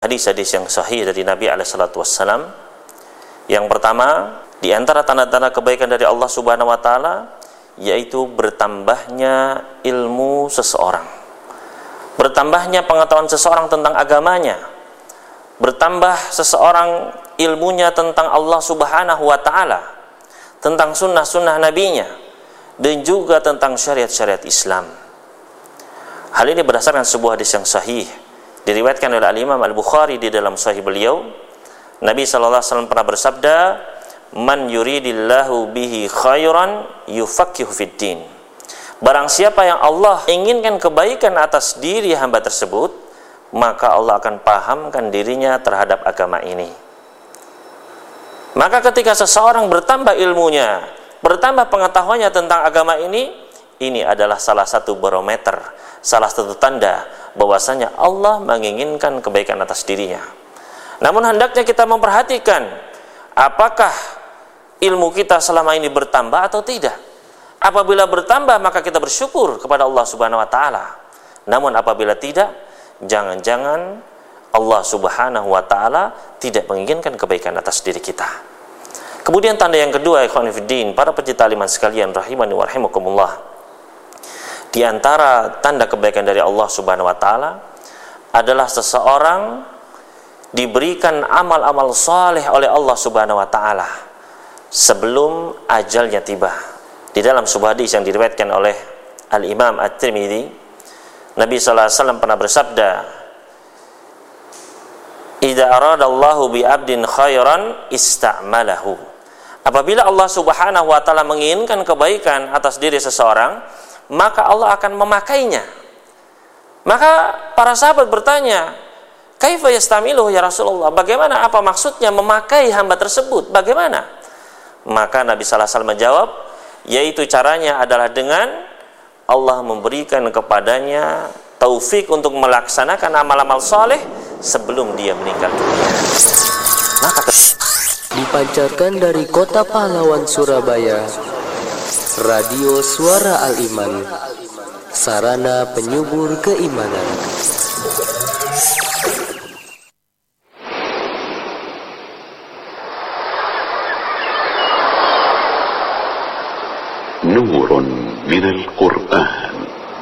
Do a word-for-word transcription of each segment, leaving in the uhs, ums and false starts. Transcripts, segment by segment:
hadis-hadis yang sahih dari Nabi alaihi salatu wassalam. Yang pertama, di antara tanda-tanda kebaikan dari Allah Subhanahu wa taala yaitu bertambahnya ilmu seseorang. Bertambahnya pengetahuan seseorang tentang agamanya. Bertambah seseorang ilmunya tentang Allah Subhanahu wa taala, tentang sunnah-sunnah nabinya, dan juga tentang syariat-syariat Islam. Hal ini berdasarkan sebuah hadis yang sahih diriwayatkan oleh Al-Imam Al-Bukhari di dalam sahih beliau. Nabi sallallahu alaihi wasallam pernah bersabda, "Man yuridillahu bihi khairan yufaqihu fiddin." Barang siapa yang Allah inginkan kebaikan atas diri hamba tersebut, maka Allah akan pahamkan dirinya terhadap agama ini. Maka ketika seseorang bertambah ilmunya, bertambah pengetahuannya tentang agama ini, ini adalah salah satu barometer, salah satu tanda bahwasanya Allah menginginkan kebaikan atas dirinya. Namun hendaknya kita memperhatikan apakah ilmu kita selama ini bertambah atau tidak. Apabila bertambah maka kita bersyukur kepada Allah Subhanahu wa taala. Namun apabila tidak, jangan-jangan Allah Subhanahu wa taala tidak menginginkan kebaikan atas diri kita. Kemudian tanda yang kedua, ikhwan fillah, para pecinta iman sekalian rahimani wa rahimakumullah. Di antara tanda kebaikan dari Allah Subhanahu wa taala adalah seseorang diberikan amal-amal saleh oleh Allah Subhanahu wa taala sebelum ajalnya tiba. Di dalam sebuah hadis yang diriwayatkan oleh Al-Imam At-Tirmidzi, Nabi sallallahu alaihi wasallam pernah bersabda, "Idza aradallahu bi 'abdin khairan ista'malahu." Apabila Allah Subhanahu wa taala menginginkan kebaikan atas diri seseorang, maka Allah akan memakainya. Maka para sahabat bertanya, "Kaifa yastamiluhu ya Rasulullah?" Bagaimana, apa maksudnya memakai hamba tersebut? Bagaimana? Maka Nabi sallallahu alaihi wasallam menjawab, yaitu caranya adalah dengan Allah memberikan kepadanya taufik untuk melaksanakan amal-amal saleh sebelum dia meninggal dunia. Maka dipancarkan dari Kota Pahlawan Surabaya, Radio Suara Al-Iman, sarana penyubur keimanan. نور من القرآن.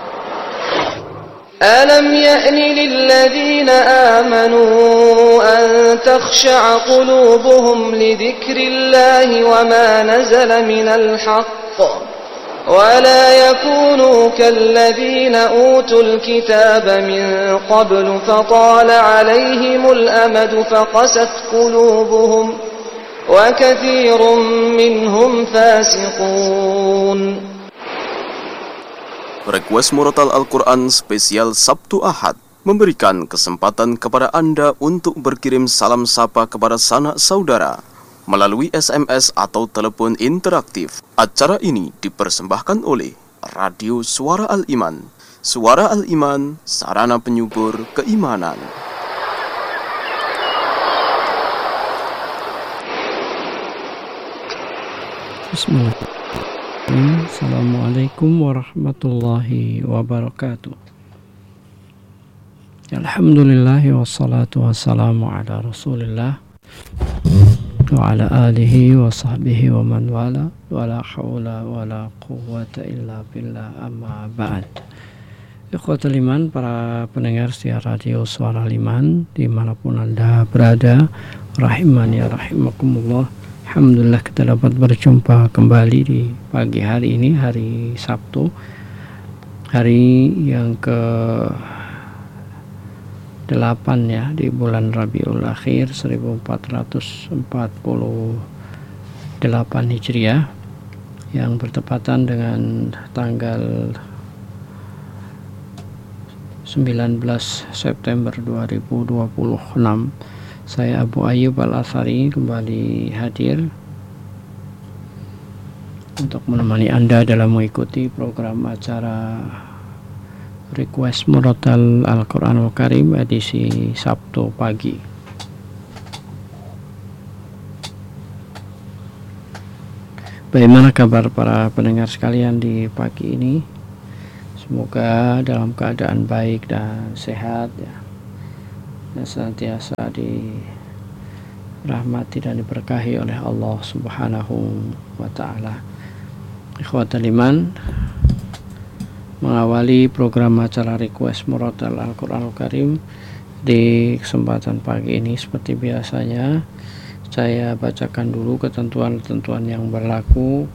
ألم يأن للذين آمنوا أن تخشع قلوبهم لذكر الله وما نزل من الحق ولا يكونوا كالذين أوتوا الكتاب من قبل فطال عليهم الأمد فقست قلوبهم وكثير منهم فاسقون. Request Murotal Al-Quran spesial Sabtu Ahad memberikan kesempatan kepada Anda untuk berkirim salam sapa kepada sanak saudara melalui S M S atau telepon interaktif. Acara ini dipersembahkan oleh Radio Suara Al-Iman. Suara Al-Iman, sarana penyubur keimanan. Bismillahirrahmanirrahim. Assalamualaikum warahmatullahi wabarakatuh. Alhamdulillah wassalatu wassalamu ala Rasulillah wa ala alihi wa sahbihi wa man wala wa la hawla wa la quwwata illa billah, amma ba'd. Ikhwatul iman, para pendengar setia Radio Suara Al-Iman dimanapun Anda berada, rahimani ya rahimakumullah. Alhamdulillah kita dapat berjumpa kembali di pagi hari ini, hari Sabtu, hari yang ke delapan ya di bulan Rabiul Akhir seribu empat ratus empat puluh delapan Hijriah, yang bertepatan dengan tanggal sembilan belas September dua ribu dua puluh enam. Saya Abu Ayyub Al-Athari kembali hadir untuk menemani Anda dalam mengikuti program acara Request Murotal Al-Quranul Karim edisi Sabtu pagi. Bagaimana kabar para pendengar sekalian di pagi ini? Semoga dalam keadaan baik dan sehat ya. dan senantiasa dirahmati dan diberkahi oleh Allah Subhanahu wa ta'ala. Ikhwatal iman, mengawali program acara request murotal Al-Quranul Karim di kesempatan pagi ini, seperti biasanya saya bacakan dulu ketentuan-ketentuan yang berlaku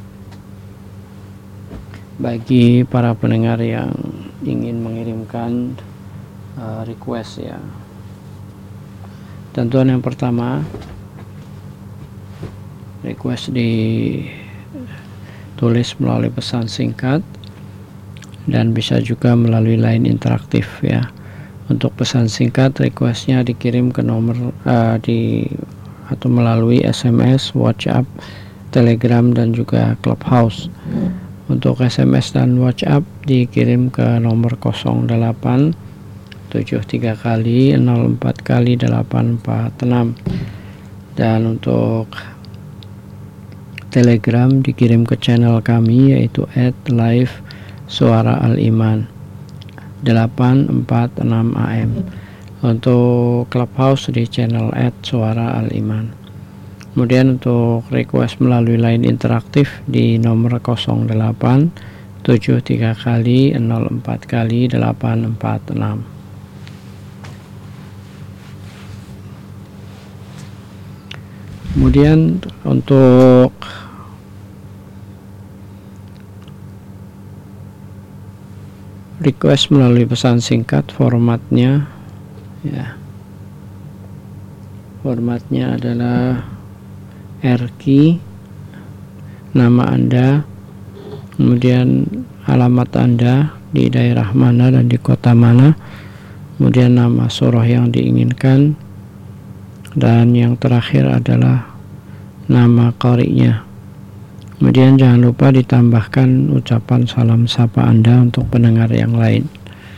bagi para pendengar yang ingin mengirimkan uh, request ya. Tentuan yang pertama, request ditulis melalui pesan singkat dan bisa juga melalui line interaktif ya. Untuk pesan singkat, requestnya dikirim ke nomor uh, di atau melalui S M S, WhatsApp, Telegram dan juga Clubhouse. Untuk S M S dan WhatsApp dikirim ke nomor nol delapan tujuh tiga kali nol empat kali delapan empat enam, dan untuk Telegram dikirim ke channel kami yaitu at live suara al-iman delapan empat enam A M. Untuk Clubhouse di channel at suara al-iman. Kemudian untuk request melalui line interaktif di nomor nol delapan tujuh tiga kali nol empat kali delapan empat enam. Kemudian untuk request melalui pesan singkat, formatnya ya. Formatnya adalah R Q, nama Anda, kemudian alamat Anda di daerah mana dan di kota mana, kemudian nama surah yang diinginkan, dan yang terakhir adalah nama qari'nya. Kemudian jangan lupa ditambahkan ucapan salam sapa Anda untuk pendengar yang lain.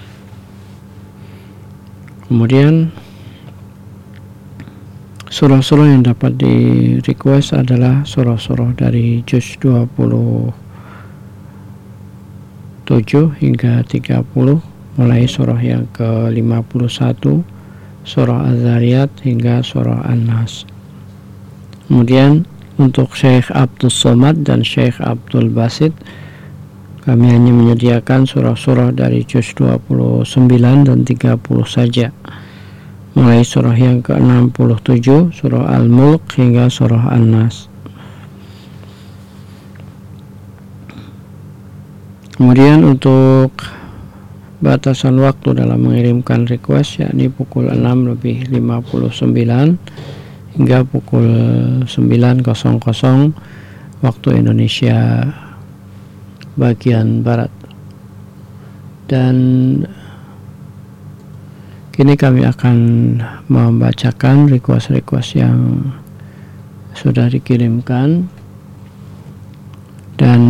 Kemudian surah-surah yang dapat di request adalah surah-surah dari juz dua puluh tujuh hingga tiga puluh, mulai surah yang ke lima puluh satu, surah Az-Zariyat hingga surah An-Nas. Kemudian untuk Syekh Abdul Somad dan Syekh Abdul Basit, kami hanya menyediakan surah-surah dari juz dua puluh sembilan dan tiga puluh saja, mulai surah yang ke enam puluh tujuh, surah Al-Mulk hingga surah An-Nas. Kemudian untuk batasan waktu dalam mengirimkan request yakni pukul enam lebih lima puluh sembilan hingga pukul sembilan waktu Indonesia bagian barat. Dan kini kami akan membacakan request-request yang sudah dikirimkan, dan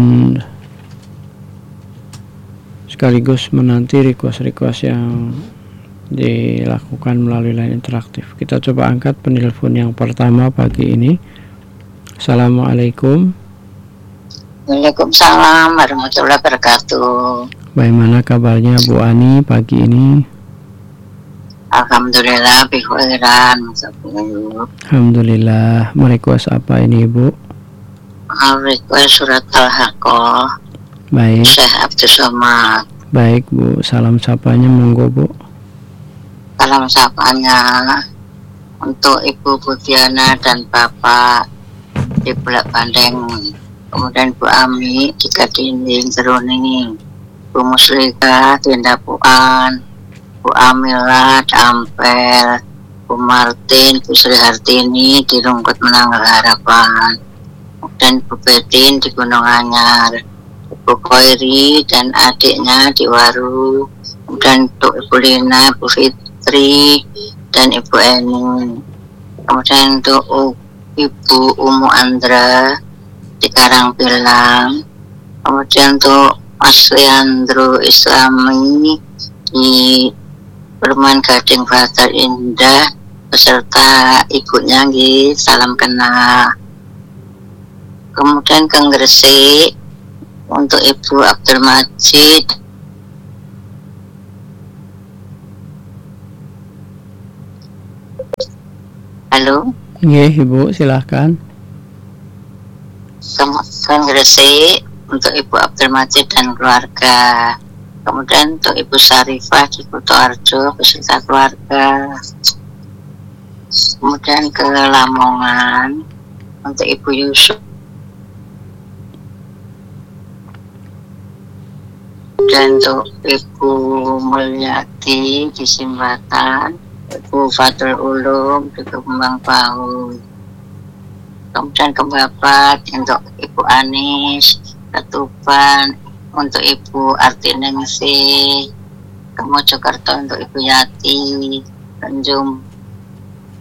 sekaligus menanti request-request yang dilakukan melalui line interaktif. Kita coba angkat penelpon yang pertama pagi ini. Assalamualaikum. Waalaikumsalam warahmatullahi wabarakatuh. Bagaimana kabarnya Bu Ani pagi ini? Alhamdulillah bikhairan. Alhamdulillah. Merequest apa ini Bu? Request surat Al-Haqqah. Baik. Syekh Abdul Somad. Baik Bu, salam sapanya monggo Bu. Salam sapanya untuk Ibu Budiana dan Bapak di Bulak Bandeng, kemudian Bu Ami di Kadinding Seruning, Bu Muslika di Ndapuan, Bu Amila di Ampel, Bu Martin, Bu Sri Hartini di Rungkut Menanggal Harapan, dan Bu Betin di Gunung Anyar, Bu Koiri dan adiknya di Waru, dan untuk Ibu Lina, Bu Fitri dan Ibu Eni, kemudian untuk Ibu Umu Andra di Karangpilang, kemudian untuk Mas Leandro Islami di Perumahan Gading Fajar Indah beserta ibunya nggih, salam kenal. Kemudian ke Gresik untuk Ibu Abdul Majid Halo. Nggih, Ibu, silahkan. Kemudian Gresik untuk Ibu Abdul Majid dan keluarga. Kemudian untuk Ibu Syarifah di Kutoarjo beserta keluarga. Kemudian ke Lamongan untuk Ibu Yusuf. Dan untuk Ibu Mulyati di Simbatan, Ibu Fatul Ulum di Kembang Bahu. Kemudian ke Bapak untuk Ibu Anis, Ketuban untuk Ibu Artiningsi, ke Mojokerto untuk Ibu Yati, Tanjung